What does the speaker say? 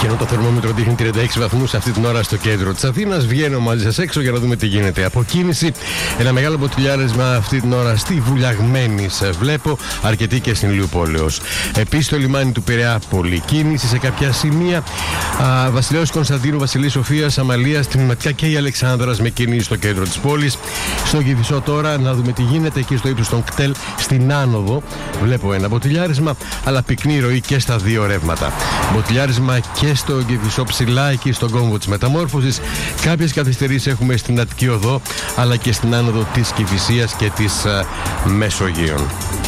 Και ενώ το θερμόμετρο δείχνει 36 βαθμούς αυτή την ώρα στο κέντρο της Αθήνας, βγαίνω μαζί σας έξω για να δούμε τι γίνεται. Από κίνηση, ένα μεγάλο μποτιλιάρισμα αυτή την ώρα στη Βουλιαγμένη. Βλέπω αρκετή και στην Ηλιουπόλεως. Επίσης στο λιμάνι του Πειραιά, πολλή κίνηση σε κάποια σημεία. Βασιλέως Κωνσταντίνου, Βασιλής Σοφίας, Αμαλίας, Τμηματικά και η Αλεξάνδρας με κίνηση στο κέντρο της πόλης. Στον Κηφισό τώρα να δούμε τι γίνεται εκεί στο ύψος των κτέλ στην άνοδο. Βλέπω ένα μποτιλιάρισμα, αλλά πυκνή ροή και στα δύο ρεύματα. Μποτιλιάρισμα και στο Κηφισό ψηλά, εκεί στον κόμβο της Μεταμόρφωσης. Κάποιες καθυστερήσεις έχουμε στην Αττική Οδό, αλλά και στην άνοδο της Κηφισίας και της Μεσογείων.